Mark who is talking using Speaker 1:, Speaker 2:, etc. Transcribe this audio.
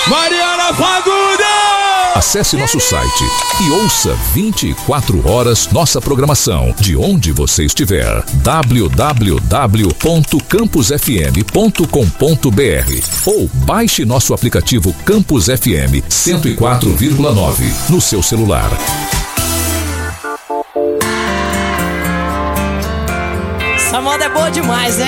Speaker 1: Mariana Fagundes!
Speaker 2: Acesse nosso site e ouça 24 horas nossa programação de onde você estiver. www.campusfm.com.br ou baixe nosso aplicativo Campus FM 104,9 no seu celular.
Speaker 3: Essa moda é boa demais, né?